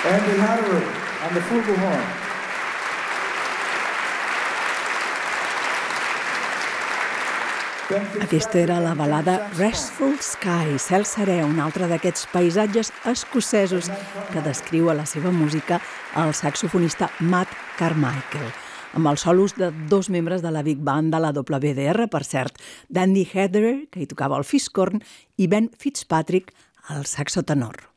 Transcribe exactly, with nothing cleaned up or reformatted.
Andy Hattery on the flugelhorn. Aquesta era la balada Restful Sky, Cel serè, un altre d'aquests paisatges escocesos que descriu a la seva música el saxofonista Matt Carmichael, amb els solos de dos membres de la Big Band de la W D R, per cert, d'Andy Hattery, que hi tocava el fiscorn, i Ben Fitzpatrick, el saxo tenor.